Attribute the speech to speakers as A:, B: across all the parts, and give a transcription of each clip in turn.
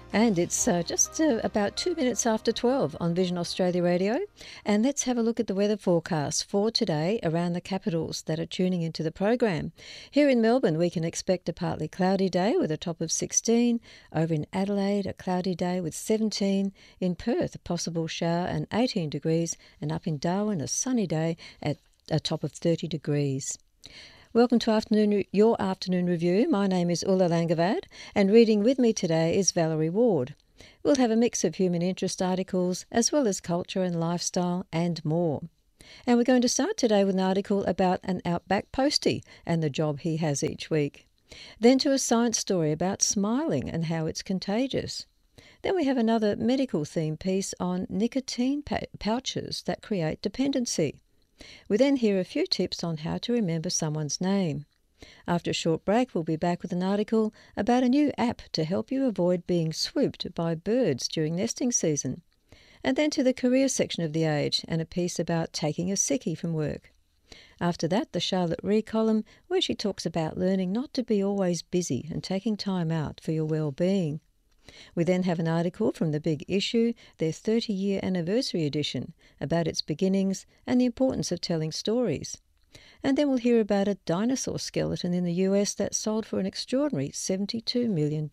A: And it's just about 2 minutes after 12 on Vision Australia Radio. And let's have a look at the weather forecast for today around the capitals that are tuning into the program. Here in Melbourne, we can expect a partly cloudy day with a top of 16. Over in Adelaide, a cloudy day with 17. In Perth, a possible shower and 18 degrees. And up in Darwin, a sunny day at a top of 30 degrees. Welcome to your afternoon review. My name is Ulla Langavad, and reading with me today is Valerie Ward. We'll have a mix of human interest articles, as well as culture and lifestyle, and more. And we're going to start today with an article about an outback postie and the job he has each week. Then to a science story about smiling and how it's contagious. Then we have another medical theme piece on nicotine pouches that create dependency. We then hear a few tips on how to remember someone's name. After a short break, we'll be back with an article about a new app to help you avoid being swooped by birds during nesting season. And then to the career section of The Age and a piece about taking a sickie from work. After that, the Charlotte Ree column, where she talks about learning not to be always busy and taking time out for your well-being. We then have an article from The Big Issue, their 30-year anniversary edition, about its beginnings and the importance of telling stories. And then we'll hear about a dinosaur skeleton in the US that sold for an extraordinary $72 million.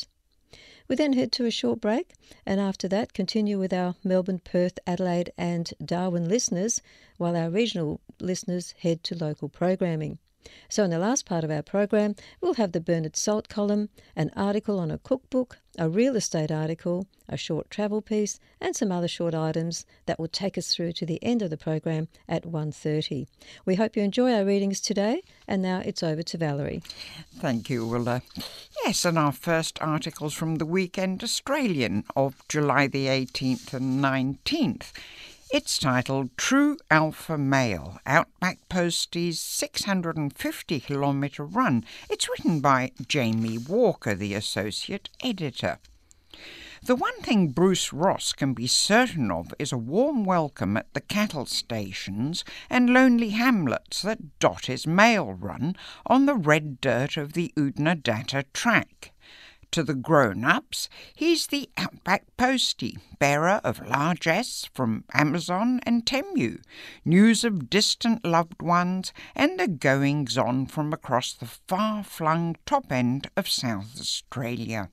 A: We then head to a short break, and after that continue with our Melbourne, Perth, Adelaide and Darwin listeners, while our regional listeners head to local programming. So in the last part of our program, we'll have the Bernard Salt column, an article on a cookbook, a real estate article, a short travel piece, and some other short items that will take us through to the end of the program at 1:30. We hope you enjoy our readings today, and now it's over to Valerie.
B: Thank you, Willa. Yes, and our first article's from the Weekend Australian of July the 18th and 19th. It's titled True Alpha Male, Outback Postie's 650-kilometre run. It's written by Jamie Walker, the associate editor. The one thing Bruce Ross can be certain of is a warm welcome at the cattle stations and lonely hamlets that dot his mail run on the red dirt of the Oodnadatta track. To the grown-ups, he's the Outback Postie, bearer of largesse from Amazon and Temu, news of distant loved ones and the goings-on from across the far-flung top end of South Australia.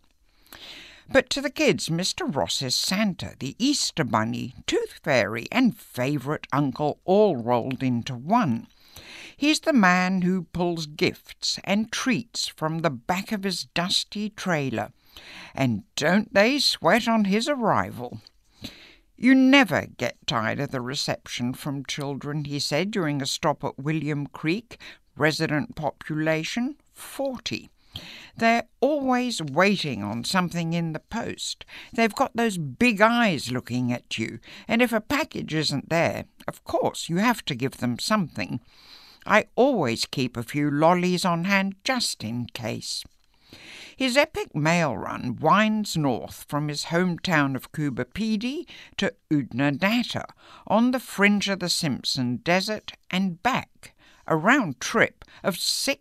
B: But to the kids, Mr. Ross is Santa, the Easter Bunny, Tooth Fairy and favourite uncle all rolled into one. He's the man who pulls gifts and treats from the back of his dusty trailer, and don't they sweat on his arrival. You never get tired of the reception from children, he said during a stop at William Creek, resident population 40. They're always waiting on something in the post. They've got those big eyes looking at you, and if a package isn't there, of course you have to give them something. I always keep a few lollies on hand just in case. His epic mail run winds north from his hometown of Coober Pedy to Oodnadatta, on the fringe of the Simpson Desert and back, a round trip of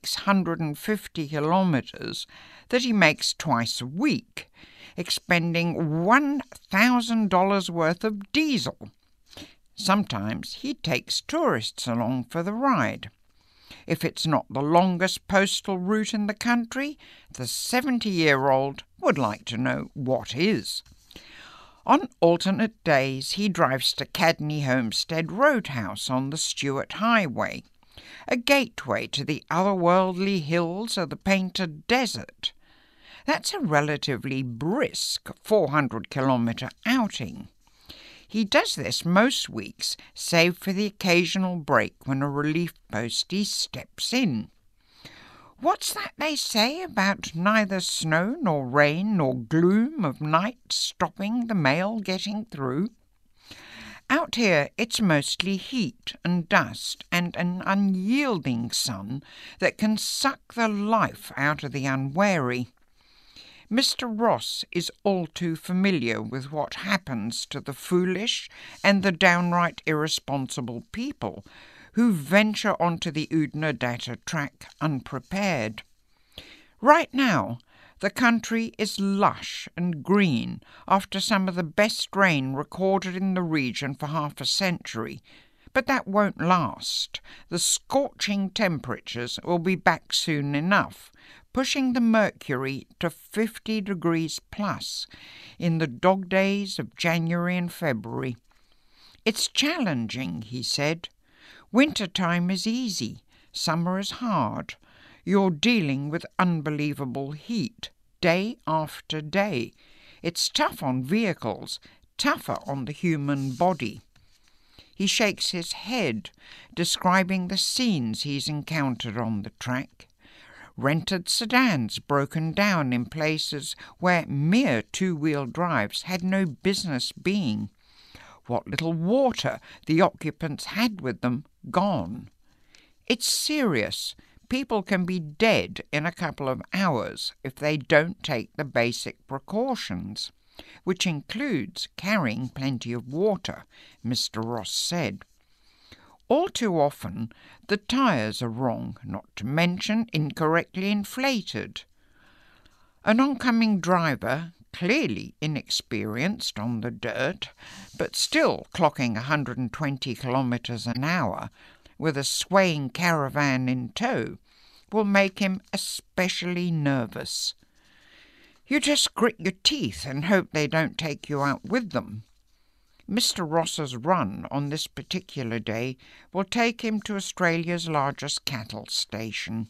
B: 650 kilometres that he makes twice a week, expending $1,000 worth of diesel. Sometimes he takes tourists along for the ride. If it's not the longest postal route in the country, the 70-year-old would like to know what is. On alternate days, he drives to Cadney Homestead Roadhouse on the Stuart Highway, a gateway to the otherworldly hills of the Painted Desert. That's a relatively brisk 400-kilometre outing. He does this most weeks, save for the occasional break when a relief postie steps in. What's that they say about neither snow nor rain nor gloom of night stopping the mail getting through? Out here it's mostly heat and dust and an unyielding sun that can suck the life out of the unwary. Mr. Ross is all too familiar with what happens to the foolish and the downright irresponsible people who venture onto the Oodnadatta track unprepared. Right now, The country is lush and green after some of the best rain recorded in the region for half a century. But that won't last. The scorching temperatures will be back soon enough, pushing the mercury to 50 degrees plus in the dog days of January and February. It's challenging, he said. Winter time is easy, summer is hard. You're dealing with unbelievable heat, day after day. It's tough on vehicles, tougher on the human body. He shakes his head, describing the scenes he's encountered on the track. Rented sedans broken down in places where mere two-wheel drives had no business being. What little water the occupants had with them gone. It's serious. People can be dead in a couple of hours if they don't take the basic precautions, which includes carrying plenty of water, Mr. Ross said. All too often, the tyres are wrong, not to mention incorrectly inflated. An oncoming driver, clearly inexperienced on the dirt, but still clocking 120 kilometres an hour, with a swaying caravan in tow, will make him especially nervous. You just grit your teeth and hope they don't take you out with them. Mr. Ross's run on this particular day will take him to Australia's largest cattle station,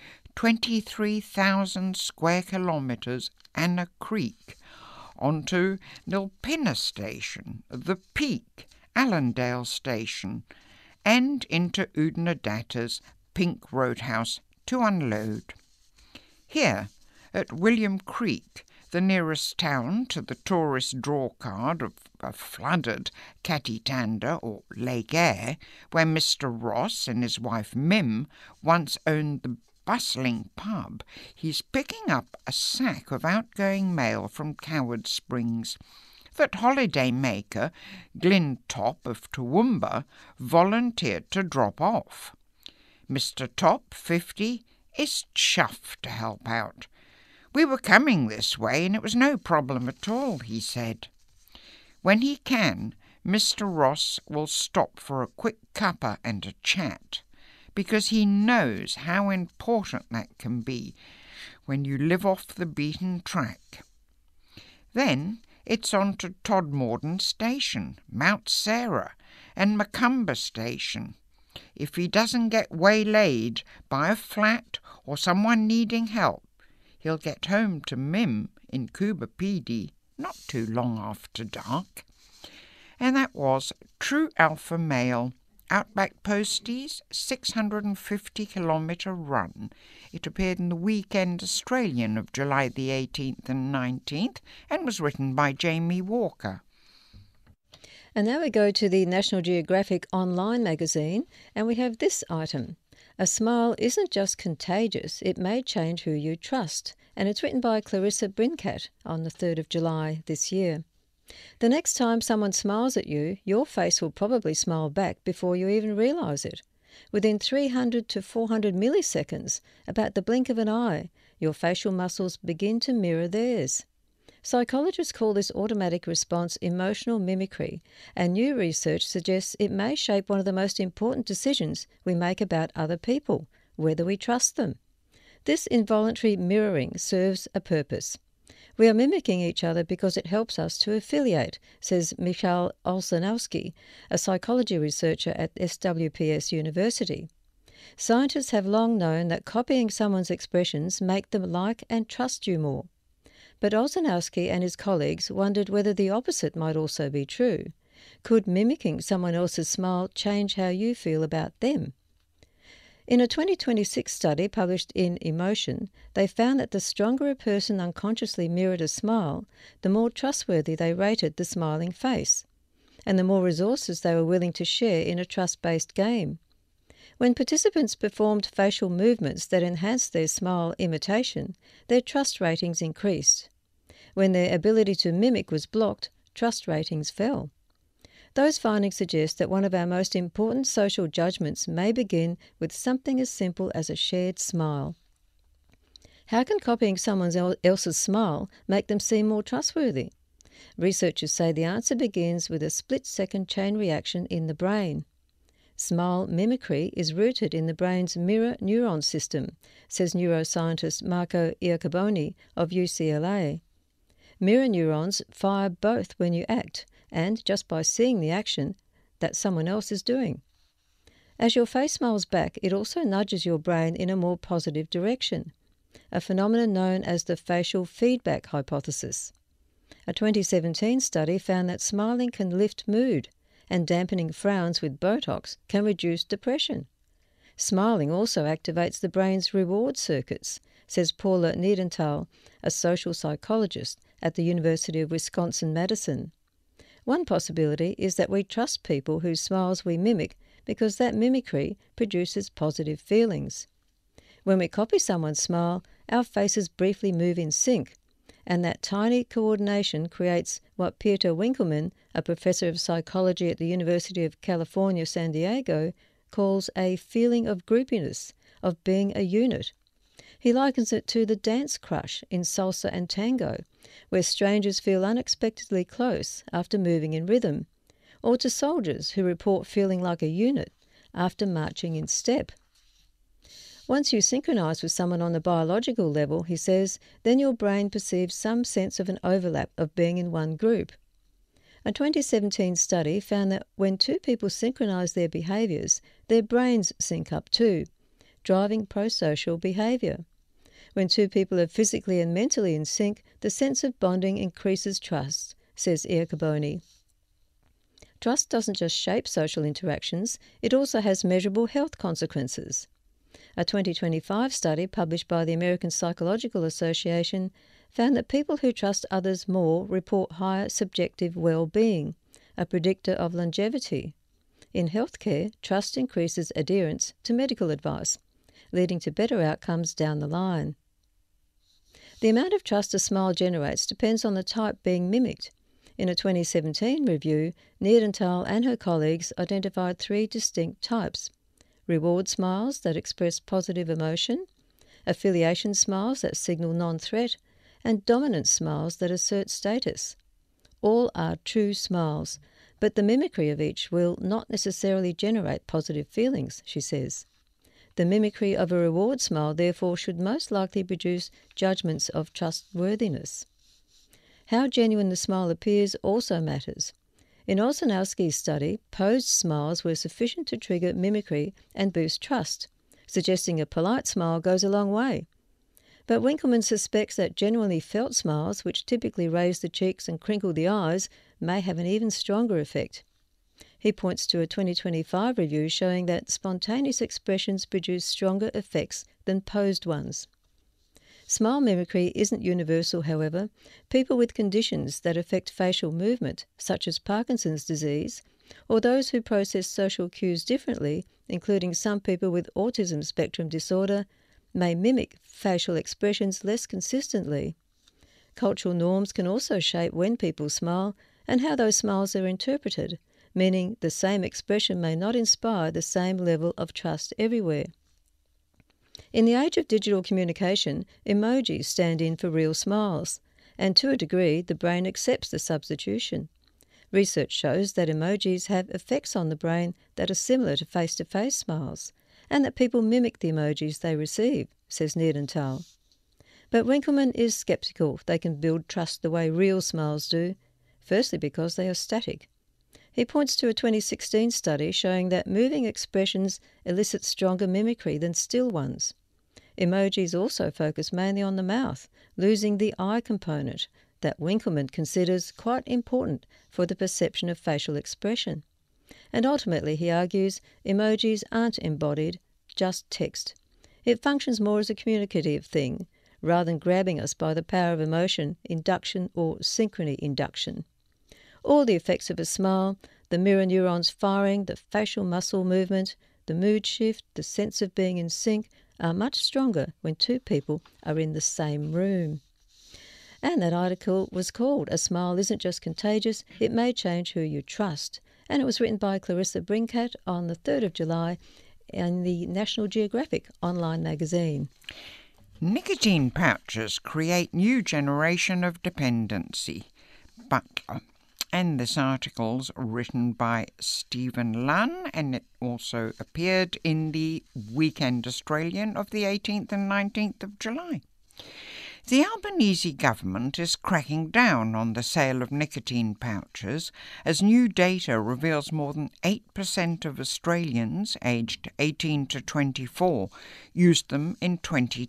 B: 23,000 square kilometres and a creek, onto Nilpina Station, the Peak, Allendale Station, and into Oodnadatta's Pink Roadhouse to unload. Here, at William Creek, the nearest town to the tourist drawcard of a flooded Katitanda or Lake Eyre, where Mr. Ross and his wife Mim once owned the bustling pub, he's picking up a sack of outgoing mail from Coward Springs that holiday maker Glyn Top of Toowoomba volunteered to drop off. Mr. Top, 50, is chuffed to help out. We were coming this way and it was no problem at all, he said. When he can, Mr. Ross will stop for a quick cuppa and a chat, because he knows how important that can be when you live off the beaten track. Then it's on to Todmorden Station, Mount Sarah, and Macumber Station. If he doesn't get waylaid by a flat or someone needing help, he'll get home to Mim in Coober Pedy not too long after dark. And that was True Alpha Male, Outback Postie's 650-kilometre run. It appeared in the Weekend Australian of July the 18th and 19th and was written by Jamie Walker.
A: And now we go to the National Geographic online magazine, and we have this item. A smile isn't just contagious, it may change who you trust. And it's written by Clarissa Brincat on the 3rd of July this year. The next time someone smiles at you, your face will probably smile back before you even realise it. Within 300 to 400 milliseconds, about the blink of an eye, your facial muscles begin to mirror theirs. Psychologists call this automatic response emotional mimicry, and new research suggests it may shape one of the most important decisions we make about other people, whether we trust them. This involuntary mirroring serves a purpose. We are mimicking each other because it helps us to affiliate, says Michal Olsanowski, a psychology researcher at SWPS University. Scientists have long known that copying someone's expressions make them like and trust you more. But Olsanowski and his colleagues wondered whether the opposite might also be true. Could mimicking someone else's smile change how you feel about them? In a 2026 study published in Emotion, they found that the stronger a person unconsciously mirrored a smile, the more trustworthy they rated the smiling face, and the more resources they were willing to share in a trust-based game. When participants performed facial movements that enhanced their smile imitation, their trust ratings increased. When their ability to mimic was blocked, trust ratings fell. Those findings suggest that one of our most important social judgments may begin with something as simple as a shared smile. How can copying someone else's smile make them seem more trustworthy? Researchers say the answer begins with a split-second chain reaction in the brain. Smile mimicry is rooted in the brain's mirror neuron system, says neuroscientist Marco Iacoboni of UCLA. Mirror neurons fire both when you act and just by seeing the action that someone else is doing. As your face smiles back, it also nudges your brain in a more positive direction, a phenomenon known as the facial feedback hypothesis. A 2017 study found that smiling can lift mood, and dampening frowns with Botox can reduce depression. Smiling also activates the brain's reward circuits, says Paula Niedenthal, a social psychologist at the University of Wisconsin-Madison. One possibility is that we trust people whose smiles we mimic because that mimicry produces positive feelings. When we copy someone's smile, our faces briefly move in sync, and that tiny coordination creates what Peter Winkelmann, a professor of psychology at the University of California, San Diego, calls a feeling of groupiness, of being a unit. He likens it to the dance crush in salsa and tango, where strangers feel unexpectedly close after moving in rhythm, or to soldiers who report feeling like a unit after marching in step. Once you synchronize with someone on the biological level, he says, then your brain perceives some sense of an overlap of being in one group. A 2017 study found that when two people synchronize their behaviors, their brains sync up too, driving prosocial behavior. When two people are physically and mentally in sync, the sense of bonding increases trust, says Iacoboni. Trust doesn't just shape social interactions, it also has measurable health consequences. A 2025 study published by the American Psychological Association found that people who trust others more report higher subjective well-being, a predictor of longevity. In healthcare, trust increases adherence to medical advice, leading to better outcomes down the line. The amount of trust a smile generates depends on the type being mimicked. In a 2017 review, Niedenthal and her colleagues identified 3 distinct types: reward smiles that express positive emotion, affiliation smiles that signal non-threat, and dominance smiles that assert status. All are true smiles, but the mimicry of each will not necessarily generate positive feelings, she says. The mimicry of a reward smile therefore should most likely produce judgments of trustworthiness. How genuine the smile appears also matters. In Olszanowski's study, posed smiles were sufficient to trigger mimicry and boost trust, suggesting a polite smile goes a long way. But Winkelmann suspects that genuinely felt smiles, which typically raise the cheeks and crinkle the eyes, may have an even stronger effect. He points to a 2025 review showing that spontaneous expressions produce stronger effects than posed ones. Smile mimicry isn't universal, however. People with conditions that affect facial movement, such as Parkinson's disease, or those who process social cues differently, including some people with autism spectrum disorder, may mimic facial expressions less consistently. Cultural norms can also shape when people smile and how those smiles are interpreted, meaning the same expression may not inspire the same level of trust everywhere. In the age of digital communication, emojis stand in for real smiles, and to a degree the brain accepts the substitution. Research shows that emojis have effects on the brain that are similar to face-to-face smiles, and that people mimic the emojis they receive, says Niedenthal. But Winkelmann is sceptical they can build trust the way real smiles do, firstly because they are static. He points to a 2016 study showing that moving expressions elicit stronger mimicry than still ones. Emojis also focus mainly on the mouth, losing the eye component that Winkelmann considers quite important for the perception of facial expression. And ultimately, he argues, emojis aren't embodied, just text. It functions more as a communicative thing, rather than grabbing us by the power of emotion, induction, or synchrony induction. All the effects of a smile, the mirror neurons firing, the facial muscle movement, the mood shift, the sense of being in sync, are much stronger when two people are in the same room. And that article was called "A Smile Isn't Just Contagious, It May Change Who You Trust." And it was written by Clarissa Brinkat on the 3rd of July in the National Geographic online magazine.
B: Nicotine pouches create new generation of dependency. Butler. And this article's written by Stephen Lunn, and it also appeared in the Weekend Australian of the 18th and 19th of July. The Albanese government is cracking down on the sale of nicotine pouches as new data reveals more than 8% of Australians aged 18 to 24 used them in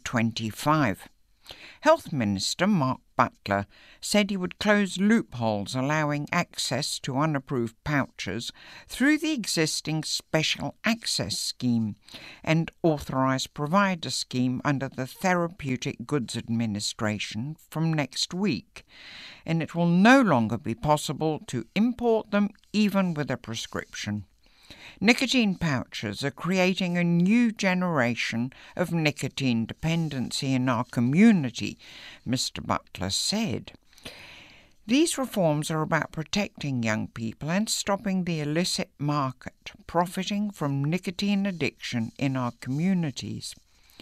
B: 2025. Health Minister Mark Butler said he would close loopholes allowing access to unapproved pouches through the existing Special Access Scheme and Authorised Provider Scheme under the Therapeutic Goods Administration from next week, and it will no longer be possible to import them even with a prescription. Nicotine pouches are creating a new generation of nicotine dependency in our community, Mr. Butler said. These reforms are about protecting young people and stopping the illicit market profiting from nicotine addiction in our communities.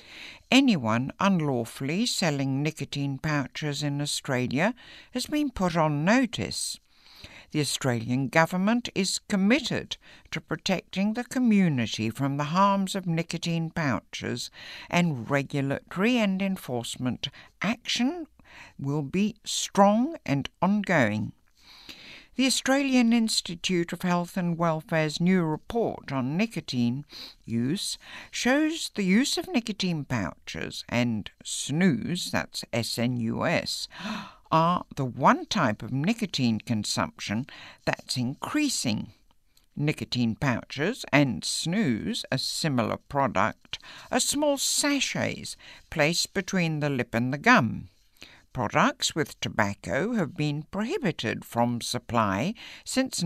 B: Anyone unlawfully selling nicotine pouches in Australia has been put on notice. The Australian government is committed to protecting the community from the harms of nicotine pouches, and regulatory and enforcement action will be strong and ongoing. The Australian Institute of Health and Welfare's new report on nicotine use shows the use of nicotine pouches and snus, that's SNUS, are the one type of nicotine consumption that's increasing. Nicotine pouches and snus, a similar product, are small sachets placed between the lip and the gum. Products with tobacco have been prohibited from supply since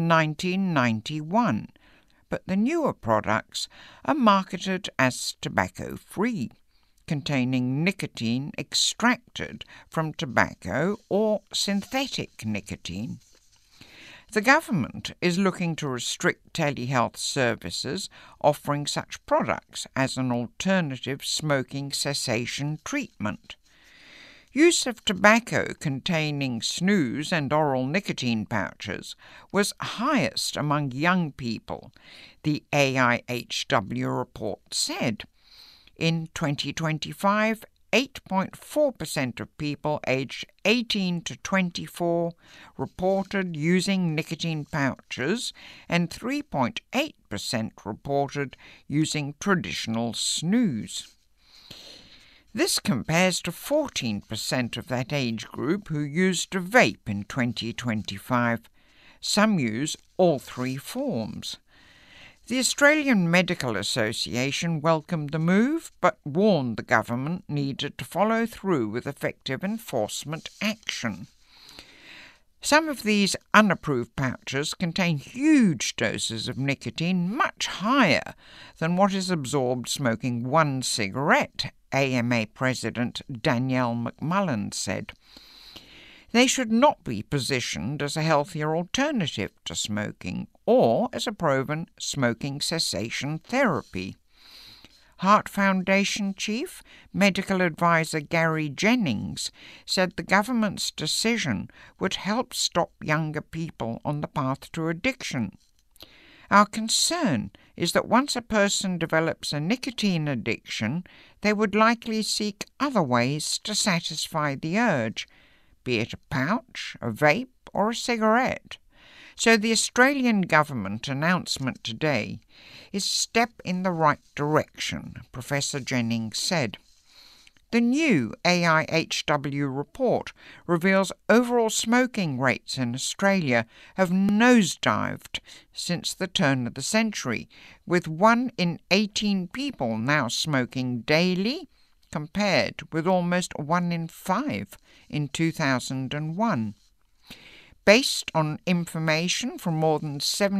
B: 1991, but the newer products are marketed as tobacco-free, containing nicotine extracted from tobacco or synthetic nicotine. The government is looking to restrict telehealth services offering such products as an alternative smoking cessation treatment. Use of tobacco containing snus and oral nicotine pouches was highest among young people, the AIHW report said. In 2025, 8.4% of people aged 18 to 24 reported using nicotine pouches, and 3.8% reported using traditional snus. This compares to 14% of that age group who used a vape in 2025. Some use all three forms. The Australian Medical Association welcomed the move, but warned the government needed to follow through with effective enforcement action. Some of these unapproved pouches contain huge doses of nicotine, much higher than what is absorbed smoking one cigarette, AMA President Danielle McMullen said. They should not be positioned as a healthier alternative to smoking or as a proven smoking cessation therapy. Heart Foundation Chief Medical Advisor Gary Jennings said the government's decision would help stop younger people on the path to addiction. Our concern is that once a person develops a nicotine addiction, they would likely seek other ways to satisfy the urge, be it a pouch, a vape, or a cigarette. So the Australian government announcement today is a step in the right direction, Professor Jennings said. The new AIHW report reveals overall smoking rates in Australia have nosedived since the turn of the century, with 1 in 18 people now smoking daily, compared with almost 1 in 5 in 2001. Based on information from more than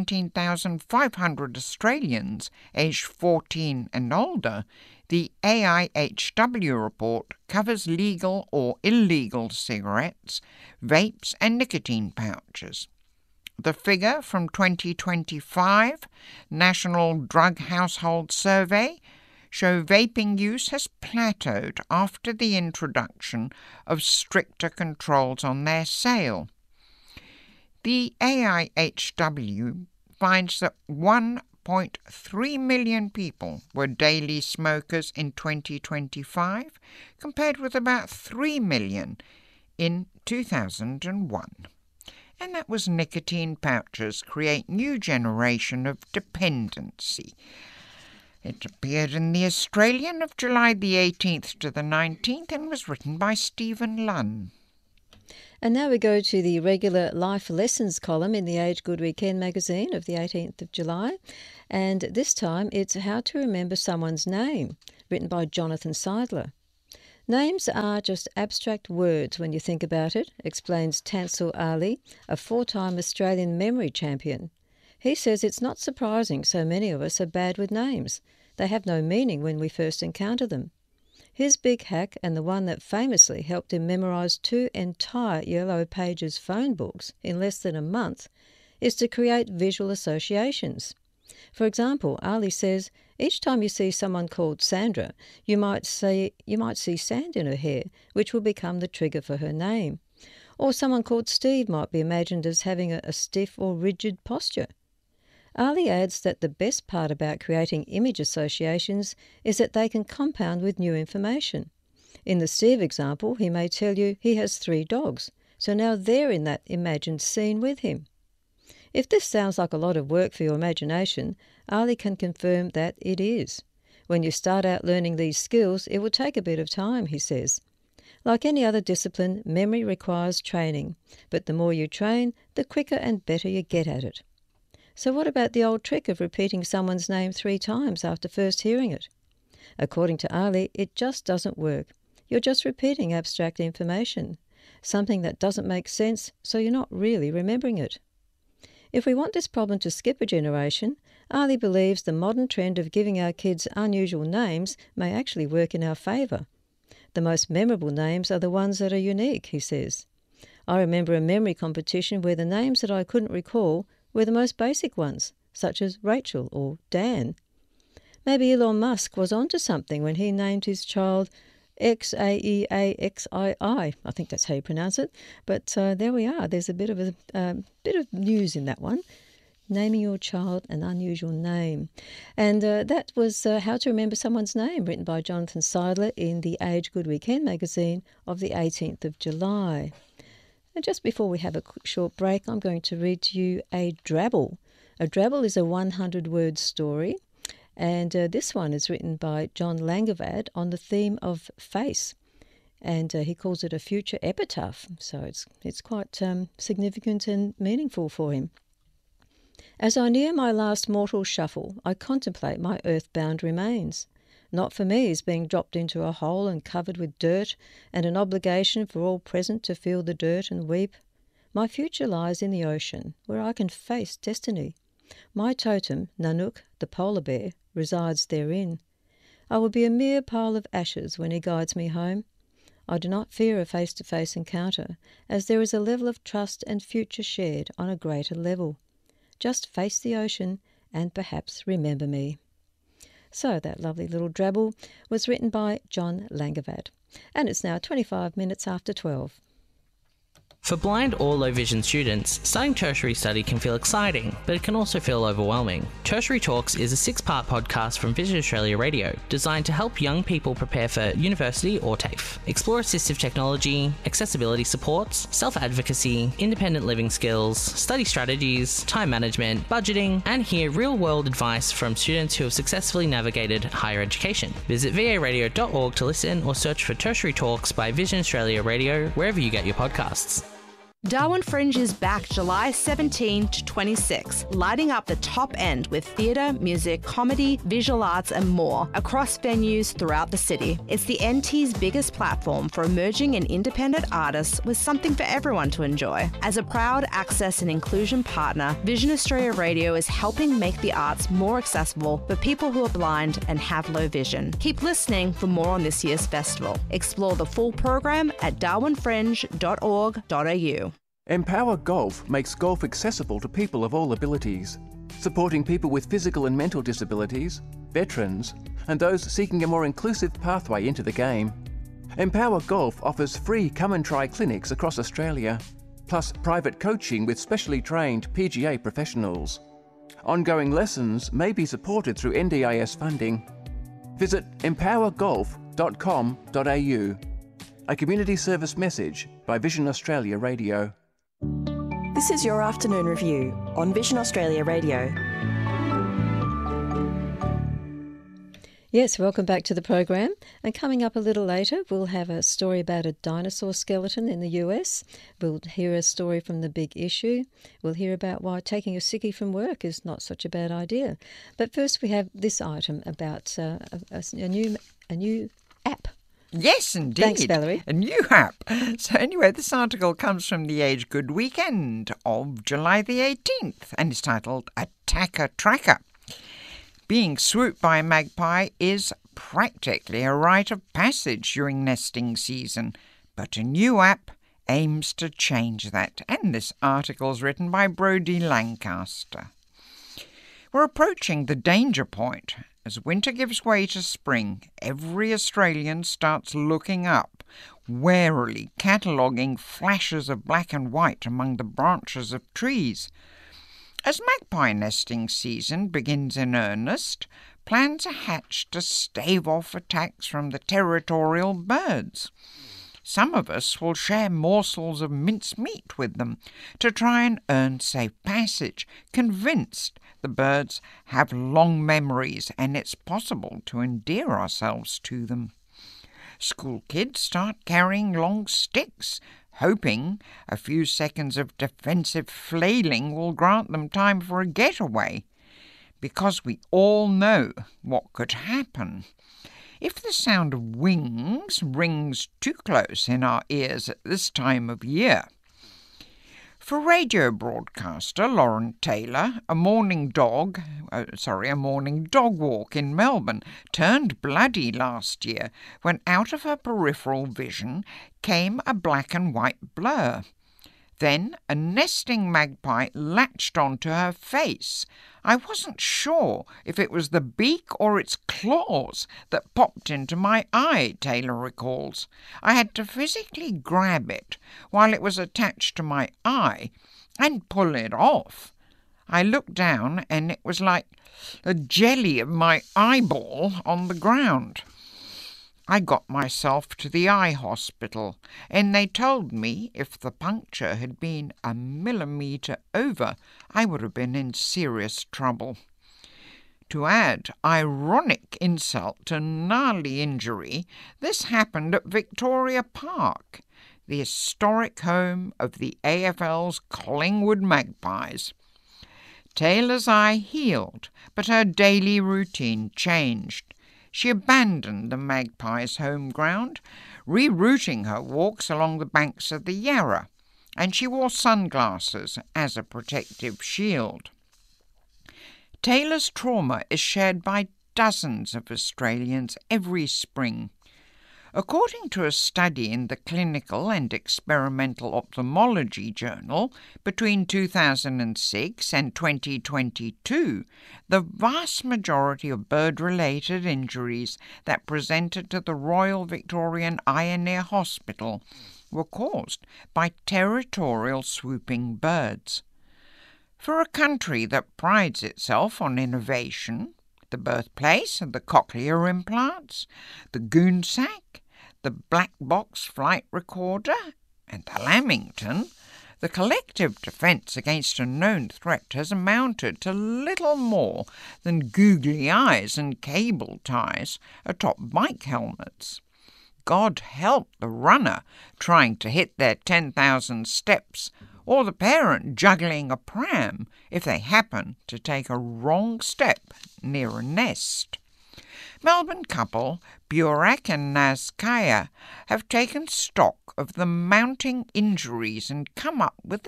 B: 17,500 Australians aged 14 and older, the AIHW report covers legal or illegal cigarettes, vapes and nicotine pouches. The figure from 2025 National Drug Household Survey show vaping use has plateaued after the introduction of stricter controls on their sale. The AIHW finds that 1.3 million people were daily smokers in 2025, compared with about 3 million in 2001. And that was nicotine pouches create new generation of dependency. It appeared in The Australian of July the 18th to the 19th and was written by Stephen Lunn.
A: And now we go to the regular Life Lessons column in the Age Good Weekend magazine of the 18th of July. And this time it's How to Remember Someone's Name, written by Jonathan Seidler. Names are just abstract words when you think about it, explains Tansel Ali, a 4-time Australian memory champion. He says it's not surprising so many of us are bad with names. They have no meaning when we first encounter them. His big hack, and the one that famously helped him memorise 2 entire Yellow Pages phone books in less than a month, is to create visual associations. For example, Ali says, each time you see someone called Sandra, you might see sand in her hair, which will become the trigger for her name. Or someone called Steve might be imagined as having a stiff or rigid posture. Ali adds that the best part about creating image associations is that they can compound with new information. In the Steve example, he may tell you he has 3 dogs, so now they're in that imagined scene with him. If this sounds like a lot of work for your imagination, Ali can confirm that it is. When you start out learning these skills, it will take a bit of time, he says. Like any other discipline, memory requires training, but the more you train, the quicker and better you get at it. So what about the old trick of repeating someone's name 3 times after first hearing it? According to Ali, it just doesn't work. You're just repeating abstract information, something that doesn't make sense, so you're not really remembering it. If we want this problem to skip a generation, Ali believes the modern trend of giving our kids unusual names may actually work in our favour. The most memorable names are the ones that are unique, he says. I remember a memory competition where the names that I couldn't recall were the most basic ones, such as Rachel or Dan. Maybe Elon Musk was onto something when he named his child Xaeaxii. I think that's how you pronounce it. But there we are. There's a bit of news in that one. Naming your child an unusual name. And that was How to Remember Someone's Name, written by Jonathan Seidler in the Age Good Weekend magazine of the 18th of July. And just before we have a short break, I'm going to read to you a drabble. A drabble is a 100-word story, and this one is written by John Langevard on the theme of face, and he calls it a future epitaph, so it's quite significant and meaningful for him. As I near my last mortal shuffle, I contemplate my earthbound remains. Not for me is being dropped into a hole and covered with dirt, and an obligation for all present to feel the dirt and weep. My future lies in the ocean, where I can face destiny. My totem, Nanook, the polar bear, resides therein. I will be a mere pile of ashes when he guides me home. I do not fear a face-to-face encounter, as there is a level of trust and future shared on a greater level. Just face the ocean and perhaps remember me. So that lovely little drabble was written by John Langevard. And it's now 25 minutes after 12.
C: For blind or low vision students, starting tertiary study can feel exciting, but it can also feel overwhelming. Tertiary Talks is a 6-part podcast from Vision Australia Radio, designed to help young people prepare for university or TAFE. Explore assistive technology, accessibility supports, self-advocacy, independent living skills, study strategies, time management, budgeting, and hear real-world advice from students who have successfully navigated higher education. Visit varadio.org to listen or search for Tertiary Talks by Vision Australia Radio wherever you get your podcasts.
D: Darwin Fringe is back July 17 to 26, lighting up the top end with theatre, music, comedy, visual arts and more across venues throughout the city. It's the NT's biggest platform for emerging and independent artists with something for everyone to enjoy. As a proud access and inclusion partner, Vision Australia Radio is helping make the arts more accessible for people who are blind and have low vision. Keep listening for more on this year's festival. Explore the full program at darwinfringe.org.au.
E: Empower Golf makes golf accessible to people of all abilities, supporting people with physical and mental disabilities, veterans, and those seeking a more inclusive pathway into the game. Empower Golf offers free come-and-try clinics across Australia, plus private coaching with specially trained PGA professionals. Ongoing lessons may be supported through NDIS funding. Visit empowergolf.com.au. A community service message by Vision Australia Radio.
F: This is your afternoon review on Vision Australia Radio.
A: Yes, welcome back to the program. And coming up a little later, we'll have a story about a dinosaur skeleton in the US. We'll hear a story from The Big Issue. We'll hear about why taking a sickie from work is not such a bad idea. But first we have this item about a new app.
B: Yes, indeed.
A: Thanks, Valerie.
B: A new app. So anyway, this article comes from the Age Good weekend of July the 18th and is titled Attacker Tracker. Being swooped by a magpie is practically a rite of passage during nesting season, but a new app aims to change that. And this article is written by Brodie Lancaster. We're approaching the danger point. As winter gives way to spring, every Australian starts looking up, warily cataloguing flashes of black and white among the branches of trees. As magpie nesting season begins in earnest, plans are hatched to stave off attacks from the territorial birds. Some of us will share morsels of mincemeat with them to try and earn safe passage, convinced the birds have long memories and it's possible to endear ourselves to them. School kids start carrying long sticks, hoping a few seconds of defensive flailing will grant them time for a getaway, because we all know what could happen if the sound of wings rings too close in our ears at this time of year. For radio broadcaster Lauren Taylor, a morning dog walk in Melbourne turned bloody last year when out of her peripheral vision came a black and white blur. Then a nesting magpie latched onto her face. I wasn't sure if it was the beak or its claws that popped into my eye, Taylor recalls. I had to physically grab it while it was attached to my eye and pull it off. I looked down and it was like a jelly of my eyeball on the ground. I got myself to the eye hospital and they told me if the puncture had been a millimetre over, I would have been in serious trouble. To add ironic insult to gnarly injury, this happened at Victoria Park, the historic home of the AFL's Collingwood Magpies. Taylor's eye healed, but her daily routine changed. She abandoned the magpie's home ground, rerouting her walks along the banks of the Yarra, and she wore sunglasses as a protective shield. Taylor's trauma is shared by dozens of Australians every spring. According to a study in the Clinical and Experimental Ophthalmology Journal, between 2006 and 2022, the vast majority of bird-related injuries that presented to the Royal Victorian Eye and Ear Hospital were caused by territorial swooping birds. For a country that prides itself on innovation, the birthplace of the cochlear implants, the goonsack, the black box flight recorder, and the Lamington, the collective defence against a known threat has amounted to little more than googly eyes and cable ties atop bike helmets. God help the runner trying to hit their 10,000 steps, or the parent juggling a pram if they happen to take a wrong step near a nest. Melbourne couple Burak and Nazkaya have taken stock of the mounting injuries and came up with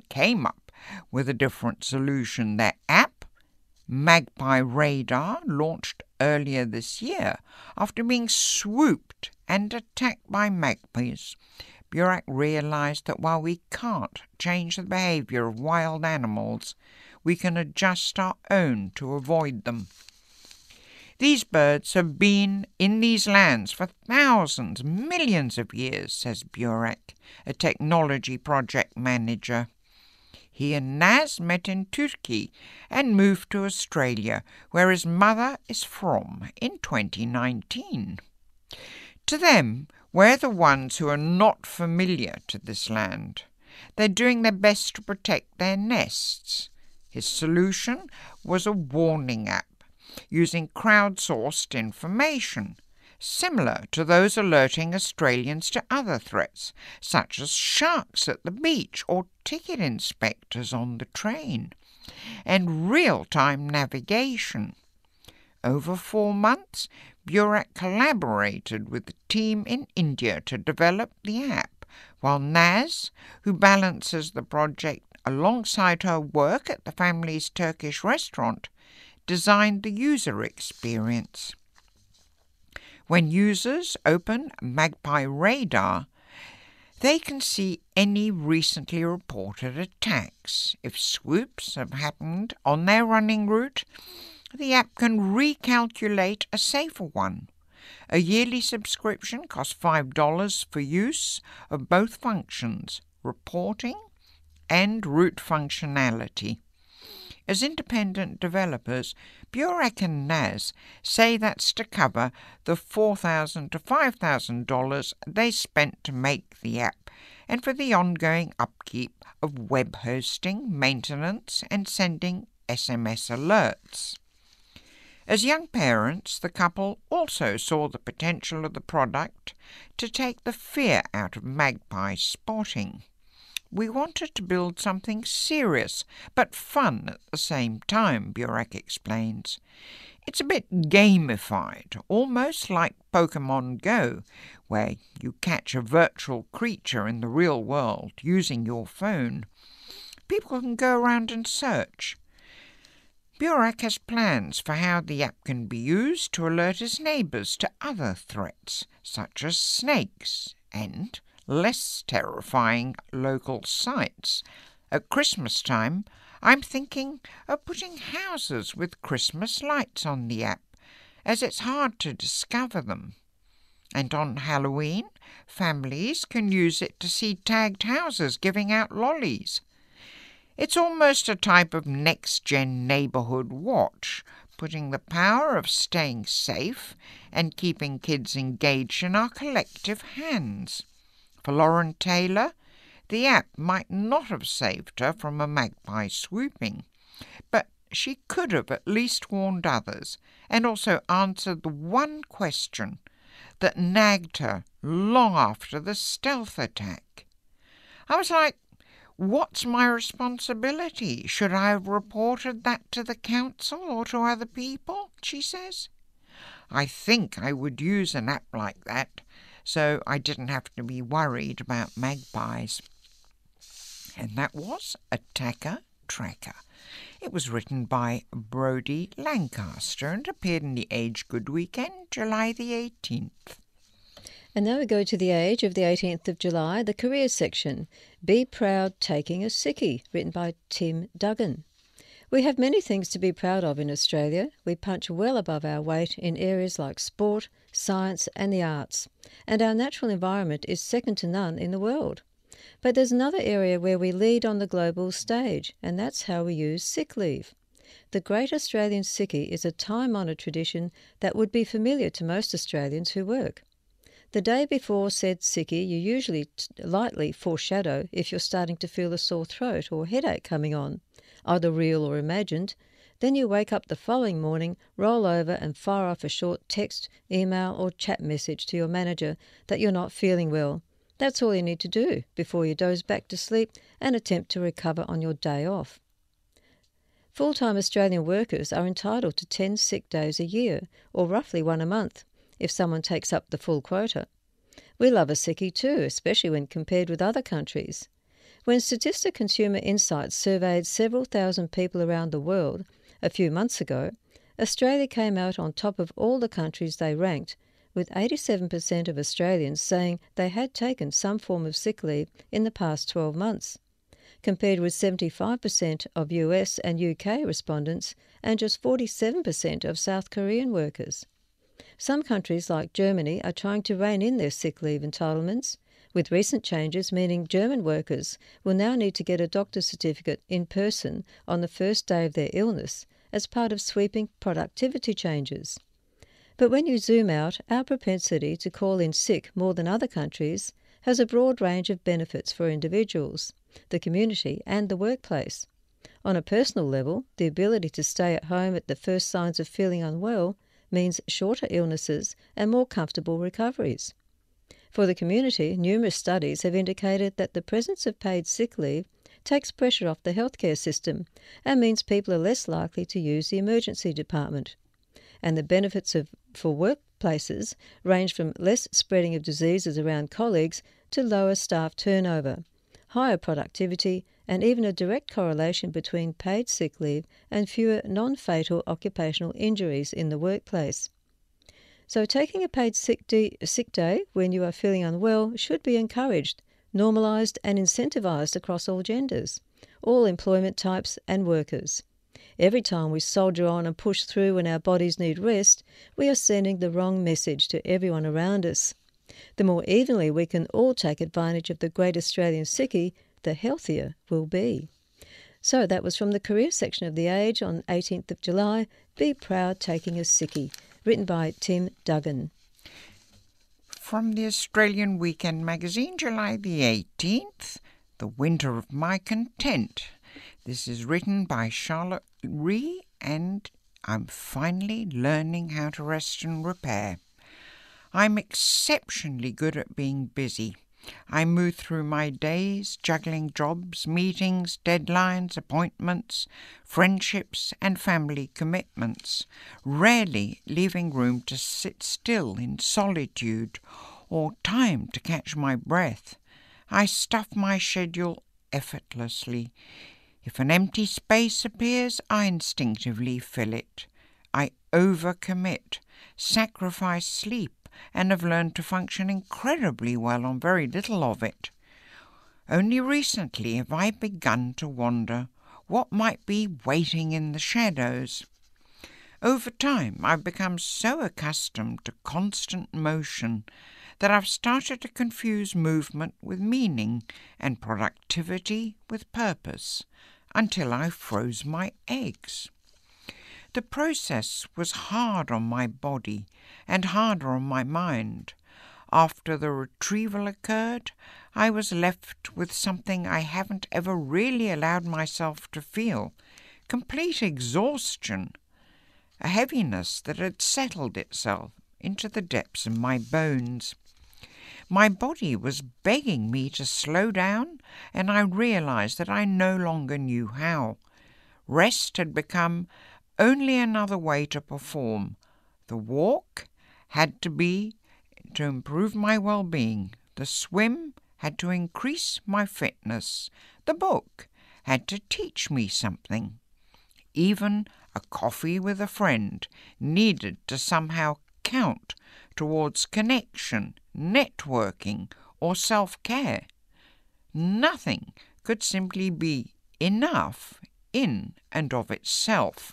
B: a different solution. Their app, Magpie Radar, launched earlier this year after being swooped and attacked by magpies. Burak realised that while we can't change the behaviour of wild animals, we can adjust our own to avoid them. These birds have been in these lands for thousands, millions of years, says Burak, a technology project manager. He and Naz met in Turkey and moved to Australia, where his mother is from, in 2019. To them, we're the ones who are not familiar to this land. They're doing their best to protect their nests. His solution was a warning app using crowdsourced information, similar to those alerting Australians to other threats, such as sharks at the beach or ticket inspectors on the train, and real-time navigation. Over 4 months, Burak collaborated with the team in India to develop the app, while Naz, who balances the project alongside her work at the family's Turkish restaurant, designed the user experience. When users open Magpie Radar, they can see any recently reported attacks. If swoops have happened on their running route, the app can recalculate a safer one. A yearly subscription costs $5 for use of both functions, reporting and route functionality. As independent developers, Burak and Naz say that's to cover the $4,000 to $5,000 they spent to make the app and for the ongoing upkeep of web hosting, maintenance and sending SMS alerts. As young parents, the couple also saw the potential of the product to take the fear out of magpie spotting. We wanted to build something serious but fun at the same time, Burak explains. It's a bit gamified, almost like Pokemon Go, where you catch a virtual creature in the real world using your phone. People can go around and search. Burak has plans for how the app can be used to alert his neighbours to other threats, such as snakes and less terrifying local sites. At Christmas time, I'm thinking of putting houses with Christmas lights on the app, as it's hard to discover them. And on Halloween, families can use it to see tagged houses giving out lollies. It's almost a type of next-gen neighbourhood watch, putting the power of staying safe and keeping kids engaged in our collective hands. For Lauren Taylor, the app might not have saved her from a magpie swooping, but she could have at least warned others and also answered the one question that nagged her long after the stealth attack. I was like, what's my responsibility? Should I have reported that to the council or to other people? She says. I think I would use an app like that, so I didn't have to be worried about magpies. And that was Attacker Tracker. It was written by Brodie Lancaster and appeared in the Age Good Weekend, July the 18th.
A: And now we go to the Age of the 18th of July, the careers section. Be Proud Taking a Sickie, written by Tim Duggan. We have many things to be proud of in Australia. We punch well above our weight in areas like sport, science and the arts, and our natural environment is second to none in the world. But there's another area where we lead on the global stage, and that's how we use sick leave. The Great Australian Sickie is a time-honoured tradition that would be familiar to most Australians who work. The day before said sickie, you usually lightly foreshadow if you're starting to feel a sore throat or headache coming on, either real or imagined. Then you wake up the following morning, roll over and fire off a short text, email or chat message to your manager that you're not feeling well. That's all you need to do before you doze back to sleep and attempt to recover on your day off. Full-time Australian workers are entitled to 10 sick days a year, or roughly one a month, if someone takes up the full quota. We love a sickie too, especially when compared with other countries. When Statista Consumer Insights surveyed several thousand people around the world a few months ago, Australia came out on top of all the countries they ranked, with 87% of Australians saying they had taken some form of sick leave in the past 12 months. compared with 75% of US and UK respondents and just 47% of South Korean workers. Some countries like Germany are trying to rein in their sick leave entitlements, with recent changes meaning German workers will now need to get a doctor's certificate in person on the first day of their illness as part of sweeping productivity changes. But when you zoom out, our propensity to call in sick more than other countries has a broad range of benefits for individuals, the community and the workplace. On a personal level, the ability to stay at home at the first signs of feeling unwell means shorter illnesses and more comfortable recoveries. For the community, numerous studies have indicated that the presence of paid sick leave takes pressure off the healthcare system and means people are less likely to use the emergency department. And the benefits for workplaces range from less spreading of diseases around colleagues to lower staff turnover, higher productivity, and even a direct correlation between paid sick leave and fewer non-fatal occupational injuries in the workplace. So taking a paid sick day when you are feeling unwell should be encouraged, normalised and incentivised across all genders, all employment types and workers. Every time we soldier on and push through when our bodies need rest, we are sending the wrong message to everyone around us. The more evenly we can all take advantage of the Great Australian Sickie, the healthier we'll be. So that was from the career section of The Age on 18th of July, Be Proud Taking a Sickie, written by Tim Duggan.
B: From the Australian Weekend magazine, July the 18th, The Winter of My Content. This is written by Charlotte Ree, and I'm finally learning how to rest and repair. I'm exceptionally good at being busy. I move through my days juggling jobs, meetings, deadlines, appointments, friendships and family commitments, rarely leaving room to sit still in solitude or time to catch my breath. I stuff my schedule effortlessly. If an empty space appears, I instinctively fill it. I overcommit, sacrifice sleep, and have learned to function incredibly well on very little of it. Only recently have I begun to wonder what might be waiting in the shadows. Over time, I've become so accustomed to constant motion that I've started to confuse movement with meaning and productivity with purpose, until I froze my eggs. The process was hard on my body and harder on my mind. After the retrieval occurred, I was left with something I haven't ever really allowed myself to feel, complete exhaustion, a heaviness that had settled itself into the depths of my bones. My body was begging me to slow down, and I realized that I no longer knew how. Rest had become only another way to perform. The walk had to be to improve my well-being. The swim had to increase my fitness. The book had to teach me something. Even a coffee with a friend needed to somehow count towards connection, networking, or self-care. Nothing could simply be enough in and of itself.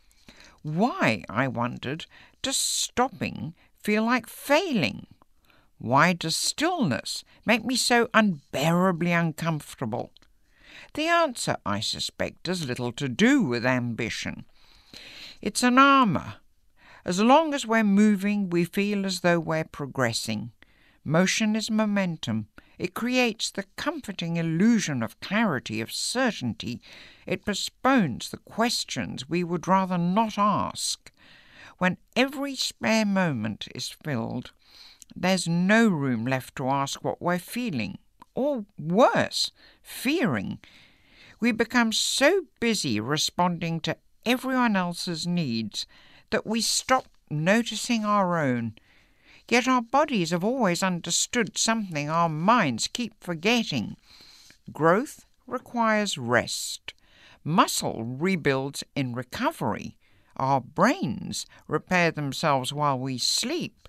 B: Why, I wondered, does stopping feel like failing? Why does stillness make me so unbearably uncomfortable? The answer, I suspect, has little to do with ambition. It's an armour. As long as we're moving, we feel as though we're progressing. Motion is momentum. It creates the comforting illusion of clarity, of certainty. It postpones the questions we would rather not ask. When every spare moment is filled, there's no room left to ask what we're feeling, or worse, fearing. We become so busy responding to everyone else's needs that we stop noticing our own. Yet our bodies have always understood something our minds keep forgetting. Growth requires rest. Muscle rebuilds in recovery. Our brains repair themselves while we sleep.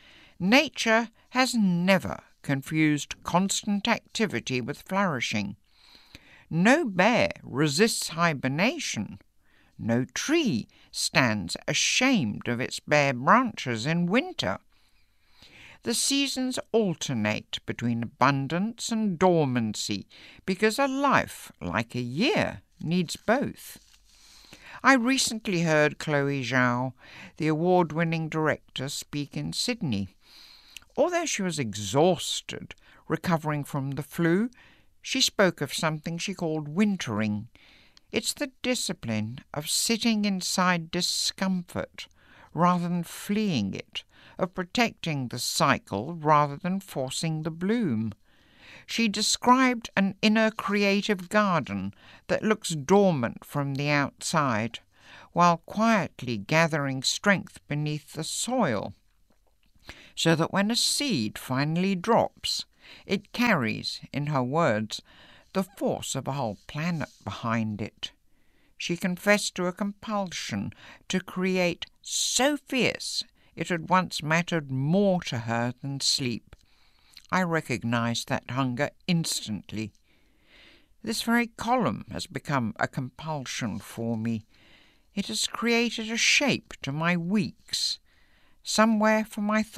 B: Nature has never confused constant activity with flourishing. No bear resists hibernation. No tree stands ashamed of its bare branches in winter. The seasons alternate between abundance and dormancy because a life, like a year, needs both. I recently heard Chloe Zhao, the award-winning director, speak in Sydney. Although she was exhausted, recovering from the flu, she spoke of something she called wintering. It's the discipline of sitting inside discomfort rather than fleeing it, of protecting the cycle rather than forcing the bloom. She described an inner creative garden that looks dormant from the outside, while quietly gathering strength beneath the soil, so that when a seed finally drops, it carries, in her words, the force of a whole planet behind it. She confessed to a compulsion to create so fierce it had once mattered more to her than sleep. I recognized that hunger instantly. This very column has become a compulsion for me. It has created a shape to my weeks, somewhere for my thoughts.